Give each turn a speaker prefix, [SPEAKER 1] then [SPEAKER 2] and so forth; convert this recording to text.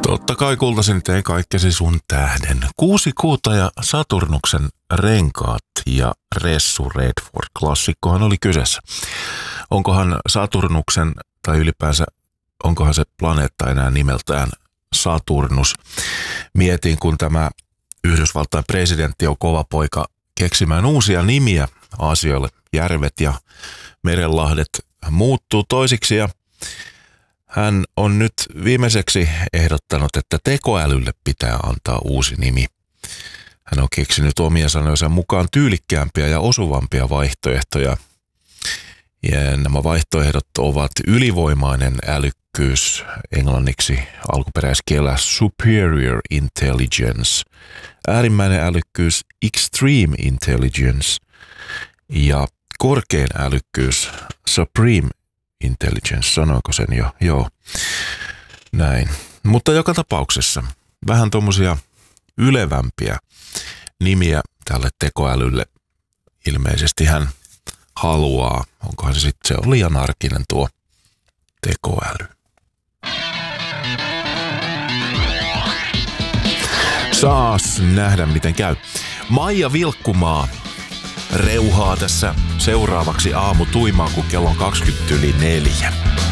[SPEAKER 1] Totta kai kultaisin teen kaikkesi sun tähden. 6 kuuta ja Saturnuksen renkaat ja Ressu Redford. Klassikkohan oli kyseessä. Onkohan Saturnuksen, tai ylipäänsä onkohan se planeetta enää nimeltään Saturnus? Mietin, kun tämä Yhdysvaltain presidentti on kova poika keksimään uusia nimiä asioille. Järvet ja merenlahdet muuttuu toisiksi ja hän on nyt viimeiseksi ehdottanut, että tekoälylle pitää antaa uusi nimi. Hän on keksinyt omien sanojensa mukaan tyylikkäämpiä ja osuvampia vaihtoehtoja. Ja nämä vaihtoehdot ovat ylivoimainen älykkyys, englanniksi alkuperäiskielellä superior intelligence, äärimmäinen älykkyys extreme intelligence ja korkein älykkyys supreme intelligence, sanoiko sen jo? Joo, näin. Mutta joka tapauksessa vähän tommosia ylevämpiä nimiä tälle tekoälylle ilmeisesti hän haluaa. Onkohan se on liian arkinen tuo tekoäly. Saas nähdä miten käy. Maija Vilkkumaa reuhaa tässä seuraavaksi aamutuimaan, kun kello on 4:20.